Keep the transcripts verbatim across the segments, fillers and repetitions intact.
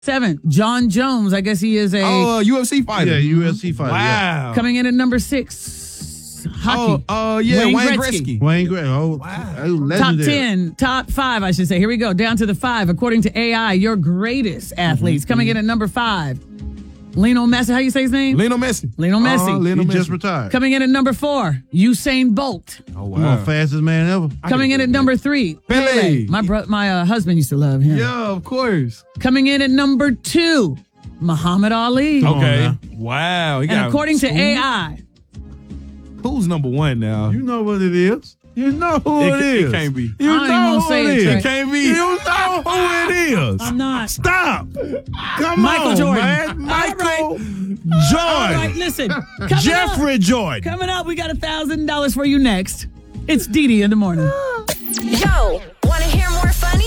Seven, John Jones. I guess he is a Oh, uh, U F C fighter. Yeah, U F C fighter. Wow. Yeah. coming in at number six. Hockey. Oh, uh, yeah, Wayne Wayne, Gretzky. Gretzky. Wayne Gretzky. Oh, wow. Top Legendary. ten, top five, I should say. Here we go. Down to the five. According to A I, your greatest athletes. Coming in at number five. Lionel Messi. How you say his name? Lionel Messi. Lionel Messi. Uh, Lionel He Messi. just retired. Coming in at number four. Usain Bolt. Oh, wow. Come on, fastest man ever. Coming in at number three. Pele. My bro- my uh, husband used to love him. Yeah, of course. Coming in at number two. Muhammad Ali. Come on Okay. now. Wow. He And got according to two? A I, Who's number one now? You know what it is. You know who It it, ca- it is. can't be. You I don't even know wanna who say it it, is. Trey. It can't be. You know who it is. I'm not. Stop. Come Michael on, Jordan. man. All Michael All Jordan. right, listen. Coming Jeffrey up, Jordan. coming up, we got a thousand dollars for you next. It's Dee Dee in the morning. Yo, want to hear more funny?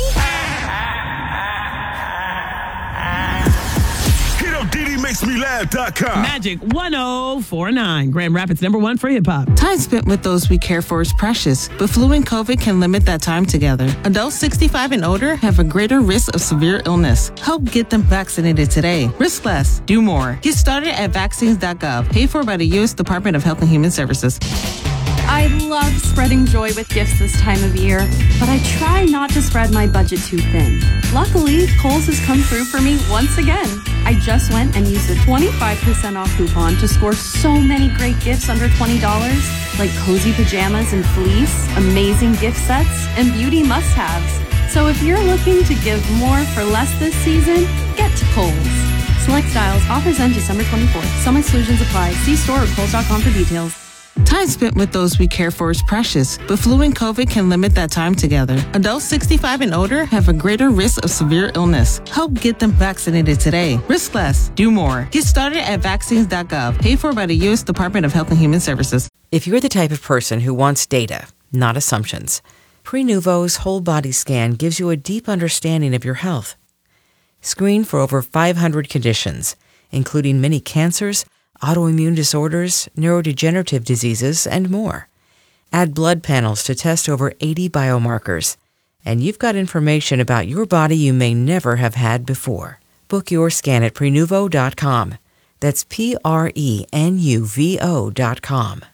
Hit up D D makes me laugh dot com. Magic one oh four nine, Grand Rapids number one for hip hop. Time spent with those we care for is precious, but flu and COVID can limit that time together. Adults sixty-five and older have a greater risk of severe illness. Help get them vaccinated today. Risk less, do more. Get started at vaccines dot gov, paid for by the U S Department of Health and Human Services. I love spreading joy with gifts this time of year, but I try not to spread my budget too thin. Luckily, Kohl's has come through for me once again. I just went and used a twenty-five percent off coupon to score so many great gifts under twenty dollars, like cozy pajamas and fleece, amazing gift sets, and beauty must-haves. So if you're looking to give more for less this season, get to Kohl's. Select styles, offers end December twenty-fourth. Some exclusions apply. See store or kohls dot com for details. Time spent with those we care for is precious, but flu and COVID can limit that time together. Adults sixty-five and older have a greater risk of severe illness. Help get them vaccinated today. Risk less, do more. Get started at vaccines dot gov, paid for by the U S Department of Health and Human Services. If you're the type of person who wants data, not assumptions, Prenuvo's whole body scan gives you a deep understanding of your health. Screen for over five hundred conditions, including many cancers, autoimmune disorders, neurodegenerative diseases, and more. Add blood panels to test over eighty biomarkers, and you've got information about your body you may never have had before. Book your scan at Prenuvo dot com. That's P R E N U V O dot com.